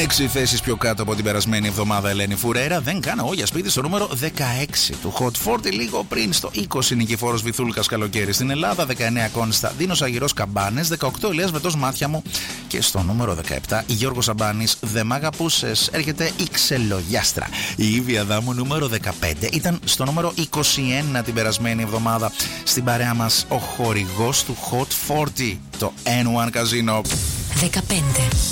6 θέσεις πιο κάτω από την περασμένη εβδομάδα, Ελένη Φουρέρα. Δεν κάνω εγώ για σπίτι στο νούμερο 16 του Hot 40. Λίγο πριν στο 20 Νικηφόρος Βυθούλκας Καλοκαίρι στην Ελλάδα. 19 Κωνσταντίνος Αγυρός Καμπάνες. 18 Ηλίας Βετός Μάτια μου. Και στο νούμερο 17 Γιώργος Σαμπάνης. Δεν μ' αγαπούσες. Έρχεται η Ξελογιάστρα. Η Ήβη Αδάμου νούμερο 15 ήταν στο νούμερο 21 την περασμένη εβδομάδα. Στην παρέα μας ο χορηγός του Hot 40, το N1 Casino. 15.